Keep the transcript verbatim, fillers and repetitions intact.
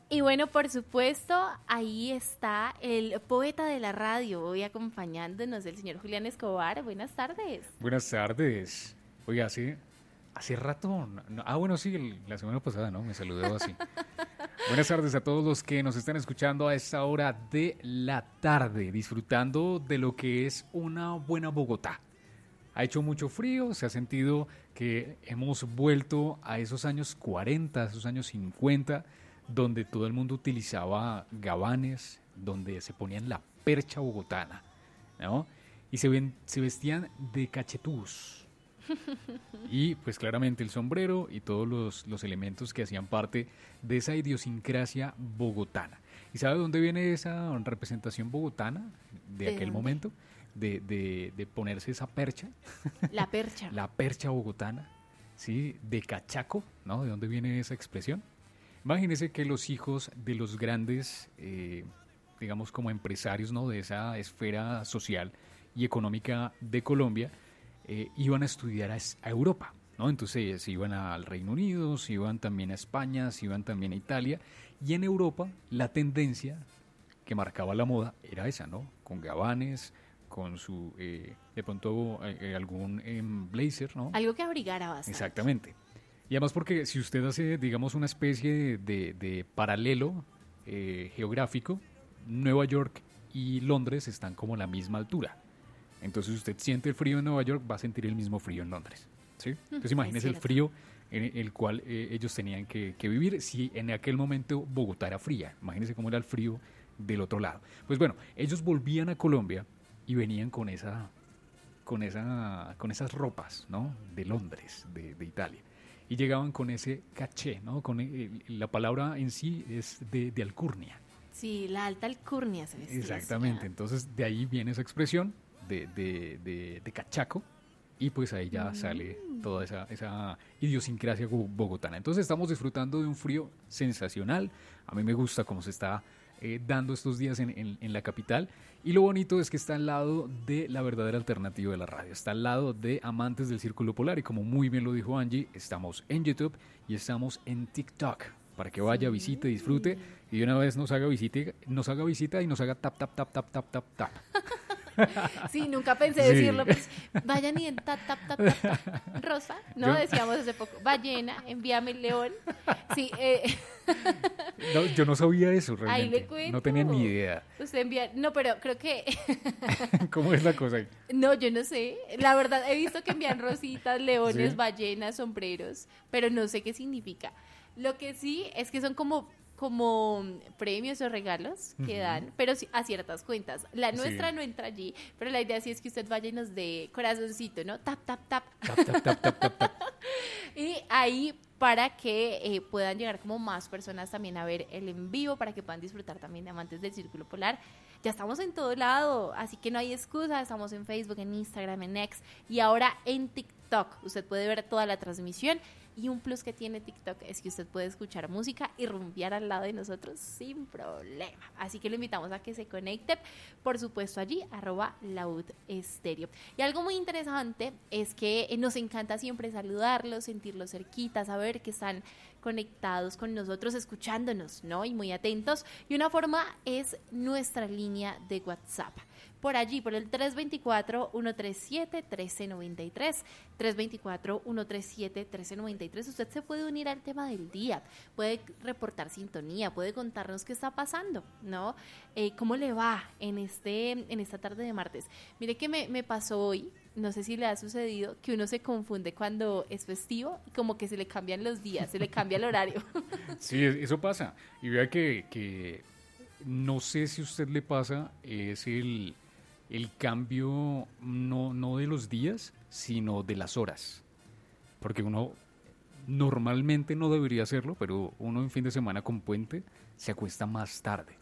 Y bueno, por supuesto, ahí está el poeta de la radio, hoy acompañándonos, el señor Julián Escobar. Buenas tardes. Buenas tardes. Oiga, hace, hace rato, no, ah, bueno, sí, el, la semana pasada, ¿no? Me saludó así. Buenas tardes a todos los que nos están escuchando a esta hora de la tarde, disfrutando de lo que es una buena Bogotá. Ha hecho mucho frío, se ha sentido que hemos vuelto a esos años cuarenta, esos años cincuenta, donde todo el mundo utilizaba gabanes, donde se ponían la percha bogotana, ¿no? Y se, ven, se vestían de cachetús. Y pues claramente el sombrero y todos los, los elementos que hacían parte de esa idiosincrasia bogotana. ¿Y sabe de dónde viene esa representación bogotana de, ¿De aquel dónde? momento? De, de, de ponerse esa percha. La percha. La percha bogotana, ¿sí? De cachaco, ¿no? ¿De dónde viene esa expresión? Imagínese que los hijos de los grandes, eh, digamos como empresarios, ¿no? De esa esfera social y económica de Colombia, eh, iban a estudiar a, a Europa, ¿no? Entonces se iban al Reino Unido, se iban también a España, se iban también a Italia, y en Europa la tendencia que marcaba la moda era esa, ¿no? Con gabanes, con su, eh, de pronto, eh, algún eh, blazer, ¿no? Algo que abrigara bastante. Exactamente. Y además porque si usted hace, digamos, una especie de, de paralelo eh, geográfico, Nueva York y Londres están como a la misma altura. Entonces usted siente el frío en Nueva York, va a sentir el mismo frío en Londres, ¿sí? Entonces imagínese el frío en el cual eh, ellos tenían que, que vivir si en aquel momento Bogotá era fría. Imagínese cómo era el frío del otro lado. Pues bueno, ellos volvían a Colombia y venían con esa, con esa, con esas ropas, ¿no? De Londres, de, de Italia. Y llegaban con ese caché, ¿no? Con el, la palabra en sí es de, de alcurnia. Sí, la alta alcurnia se vestía. Exactamente, así, entonces de ahí viene esa expresión de, de, de, de cachaco, y pues ahí ya mm. sale toda esa, esa idiosincrasia bogotana. Entonces estamos disfrutando de un frío sensacional. A mí me gusta cómo se está eh, dando estos días en, en, en la capital. Y lo bonito es que está al lado de la verdadera alternativa de la radio. Está al lado de Amantes del Círculo Polar. Y como muy bien lo dijo Angie, estamos en YouTube y estamos en TikTok. Para que vaya, visite, disfrute y de una vez nos haga visita, nos haga visita y nos haga tap, tap, tap, tap, tap, tap, tap. Sí, nunca pensé Sí. decirlo. Pues, vayan y en tap, tap, tap, tap, tap. Rosa, ¿no? Yo- Decíamos hace poco. Ballena, envíame el león. Sí, eh, No, yo no sabía eso ahí realmente. le cuento. No tenía ni idea. Usted envía. No, pero creo que. ¿Cómo es la cosa ahí? No, yo no sé. La verdad, he visto que envían rositas, leones, ¿Sí? ballenas, sombreros, pero no sé qué significa. Lo que sí es que son como, como premios o regalos que Ujú. dan, pero sí a ciertas cuentas. La nuestra Sí. no entra allí, pero la idea sí es que usted vaya y nos dé corazoncito, ¿no? Tap, tap, tap. Tap, tap, tap, tap, tap, tap. Y ahí para que eh, puedan llegar como más personas también a ver el en vivo, para que puedan disfrutar también de Amantes del Círculo Polar. Ya estamos en todo lado, así que no hay excusa. Estamos en Facebook, en Instagram, en X y ahora en TikTok. Usted puede ver toda la transmisión. Y un plus que tiene TikTok es que usted puede escuchar música y rumbear al lado de nosotros sin problema. Así que lo invitamos a que se conecte, por supuesto allí, arroba Laud Estéreo. Y algo muy interesante es que eh, nos encanta siempre saludarlos, sentirlos cerquita, saber que están conectados con nosotros, escuchándonos, ¿no? Y muy atentos. Y una forma es nuestra línea de WhatsApp. Por allí, por el tres dos cuatro, uno tres siete, uno tres nueve tres, tres dos cuatro, uno tres siete, uno tres nueve tres, usted se puede unir al tema del día, puede reportar sintonía, puede contarnos qué está pasando, ¿no? Eh, ¿Cómo le va en, este, en esta tarde de martes? Mire que me, me pasó hoy, no sé si le ha sucedido, que uno se confunde cuando es festivo y como que se le cambian los días, se le cambia el horario. Sí, eso pasa. Y vea que, que no sé si a usted le pasa, es el, el cambio no, no de los días, sino de las horas. Porque uno normalmente no debería hacerlo, pero uno en fin de semana con puente se acuesta más tarde.